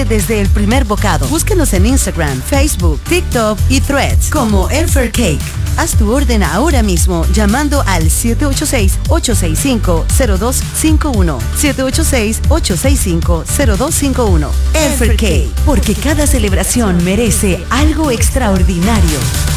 Disfrute desde el primer bocado. Búsquenos en Instagram, Facebook, TikTok y Threads como Elfer Cake. Haz tu orden ahora mismo llamando al 786-865-0251. 786-865-0251. Elfer Cake, porque cada celebración merece algo extraordinario.